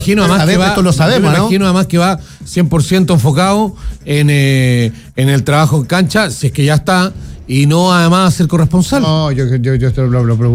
imagino además que va, esto lo sabemos, me imagino además que va 100% enfocado en el trabajo en cancha, si es que ya está, y no además a ser corresponsal. No, yo esto lo pregunto.